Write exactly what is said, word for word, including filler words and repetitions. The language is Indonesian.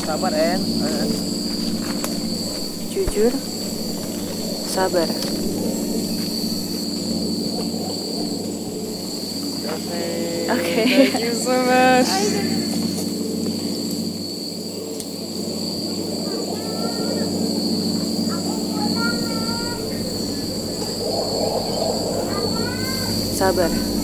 Sabar, En. En. Jujur, sabar. Okay. Okay. Thank you so much. Sabar.